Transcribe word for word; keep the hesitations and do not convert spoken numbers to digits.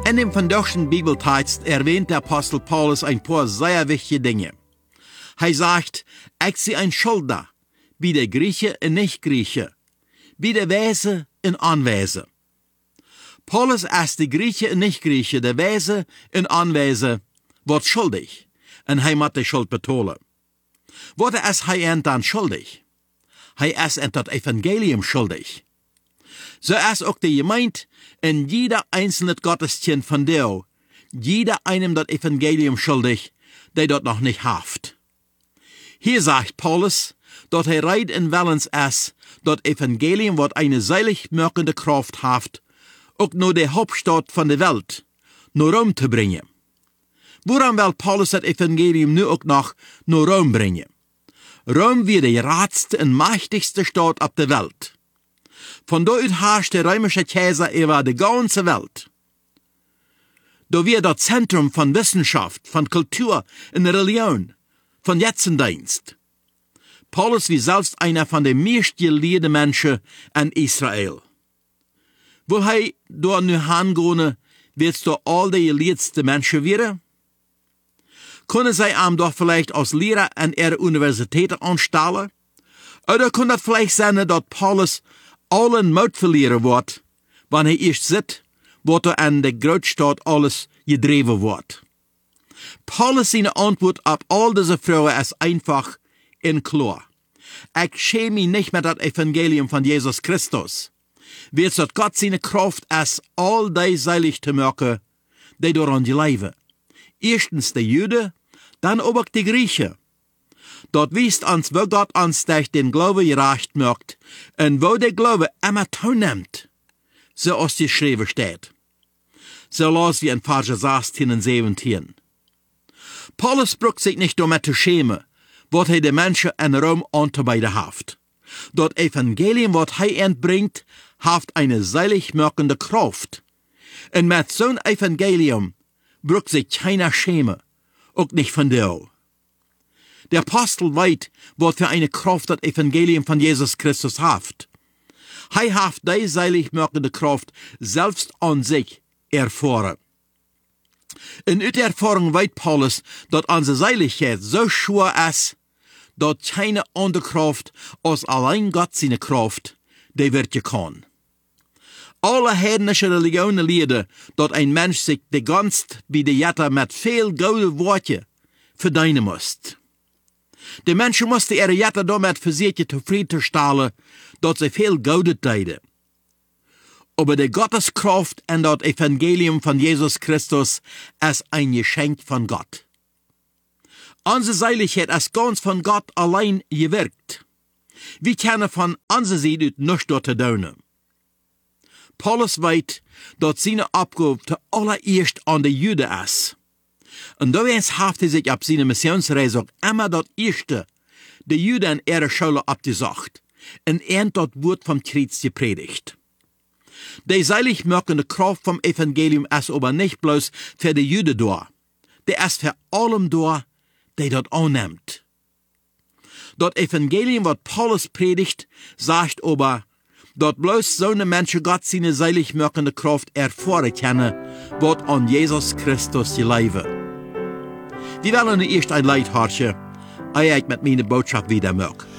In dem vandaagschen Bibeltext erwähnt der Apostel Paulus ein paar sehr wichtige Dinge. Er sagt, ich sehe ein Schulder, wie der Grieche und Nicht-Grieche, wie der Weise und Anweise. Paulus ist die Grieche und Nicht-Grieche, der Weise und Anweise, wird schuldig, und er muss die Schuld betonen. Wat ist er dann schuldig? Er ist an das Evangelium schuldig. So ist auch die Gemeinde in jeder einzelne Gotteskind von dir, jeder einem das Evangelium schuldig, der dort noch nicht haft. Hier sagt Paulus, dass er reit in Wellens ist, das Evangelium wird eine seilig wirkende Kraft haft, auch nur die Hauptstadt von der Welt, nur Rom zu bringen. Woran will Paulus das Evangelium nu auch noch nur Rom bringen? Rom wird die ratste und mächtigste Stadt auf der Welt. Von dort herrscht der römische Kaiser über die ganze Welt. Da wird das Zentrum von Wissenschaft, von Kultur und Religion, von Jetzendienst. Paulus wie selbst einer von den meistgeliebten Menschen in Israel. Wo er da nu hingehen, willst du all die geliebten Menschen werden? Können sie ihm doch vielleicht als Lehrer an ihrer Universität anstellen? Oder kann das vielleicht sein, dass Paulus allen Mut verlieren wird, wenn er erst sieht, was er an der Großstadt alles gedreven wird? Paulus seine Antwort auf all diese Fragen ist einfach und klar. Ich schäme mich nicht mit das Evangelium von Jesus Christus. Wird dass Gott seine Kraft ist, all die seilig zu machen, die daran leben. Erstens die Juden, dann aber die Griechen. Dort wiest uns, wo Gott uns durch den Glaube gerecht macht und wo der Glaube immer zunimmt, so als die geschrieben steht. So las wir in Vers sechzehn und siebzehn. Paulus braucht sich nicht damit zu schämen, was er den Menschen in Rom anzubieten hat. Das Evangelium, was er entbringt, hat eine seilig wirkende Kraft. Und mit so einem Evangelium braucht sich keiner schämen, auch nicht von dir. Der Apostel weiß, was für eine Kraft das Evangelium von Jesus Christus hat. Er hat die seilig wirkende Kraft selbst an sich erfahren. In der Erfahrung weiß Paulus, dass unsere Seiligkeit so schwer ist, dass keine andere Kraft als allein Gott seine Kraft, die wird kann. Alle heidnische Religionen lehren, dass ein Mensch sich die ganze Bidejata mit viel gute Worte verdienen muss. Die Menschen mussten ihre Jette damit versuchen zufriedenzustellen, dass sie viel Gute täten. Aber die Gotteskraft und das Evangelium von Jesus Christus ist ein Geschenk von Gott. Unsere Seiligkeit ist ganz von Gott allein gewirkt. Wir können von unserer Seite nichts dort tun. Paulus weiß, dass seine Abgabe zuallererst an die Juden ist. Und da hat er sich auf seine Missionsreise immer das Erste, die Juden in ihrer Schule abgesagt und er das Wort vom Kreuz gepredigt. Die seilig wirkende Kraft vom Evangelium ist aber nicht bloß für die Juden da, der ist für allem da, der das annimmt. Das Evangelium, was Paulus predigt, sagt aber, dass bloß so eine Menschen Gott seine seilig wirkende Kraft erfahren können, was an Jesus Christus leben. Wir wollen erst ein Leid hartje, ehe ich mit meiner Botschaft wieder mag.